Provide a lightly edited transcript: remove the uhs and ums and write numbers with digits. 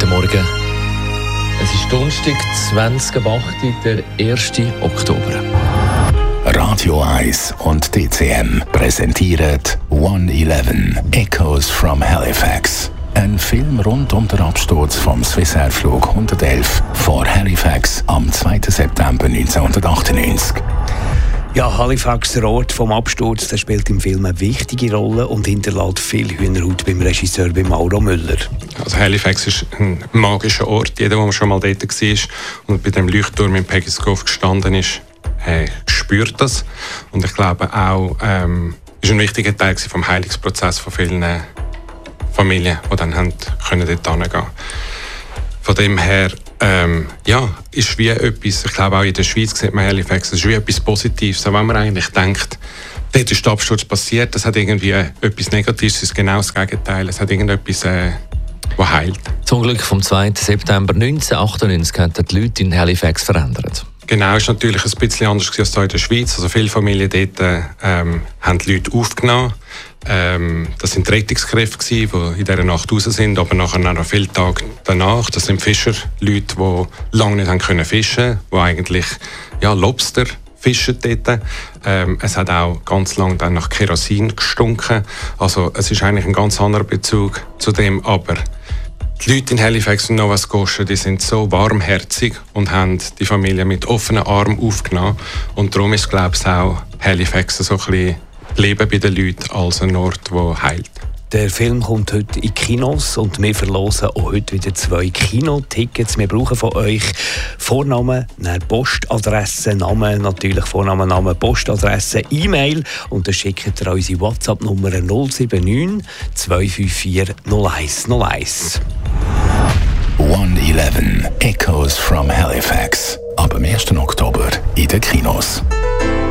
Guten Morgen. Es ist Donnerstag, 20.08., der 1. Oktober. Radio 1 und DCM präsentieren 111 Echoes from Halifax. Ein Film rund um den Absturz vom Swissair-Flug 111 vor Halifax am 2. September 1998. Ja, Halifax, der Ort vom Absturz, der spielt im Film eine wichtige Rolle und hinterlässt viel Hühnerhaut beim Regisseur, bei Mauro Müller. Also Halifax ist ein magischer Ort. Jeder, der schon mal dort war und bei dem Leuchtturm in Peggy's Cove gestanden ist, spürt das. Und ich glaube auch, ist ein wichtiger Teil vom Heilungsprozess von vielen Familien, die dann können dort hingehen. Von dem her, ist wie etwas, ich glaube auch in der Schweiz sieht man Halifax, das ist wie etwas Positives. Auch wenn man eigentlich denkt, dort ist der Absturz passiert, das hat irgendwie etwas Negatives, das ist genau das Gegenteil. Es hat irgendetwas, was heilt. Das Unglück vom 2. September 1998 hat die Leute in Halifax verändert. Genau, es war natürlich ein bisschen anders als hier in der Schweiz. Also viele Familien dort haben die Leute aufgenommen. Das waren die Rettungskräfte, die in dieser Nacht raus sind, aber nachher noch viele Tage danach. Das sind Fischerleute, die lange nicht können fischen konnten, die eigentlich Lobster fischen dort. Es hat auch ganz lange dann nach Kerosin gestunken. Also es ist eigentlich ein ganz anderer Bezug zu dem, aber die Leute in Halifax und Nova Scotia, die sind so warmherzig und haben die Familie mit offenen Armen aufgenommen. Und darum ist, glaube ich, auch Halifax so ein bisschen Leben bei den Leuten als ein Ort, der heilt. Der Film kommt heute in Kinos und wir verlosen auch heute wieder 2 Kinotickets. Wir brauchen von euch Vornamen, Postadresse, Namen, natürlich Vornamen, Name, Postadresse, E-Mail und dann schickt ihr unsere WhatsApp-Nummer 079 254 0101. 111 Echoes from Halifax. Ab dem 1. Oktober in den Kinos.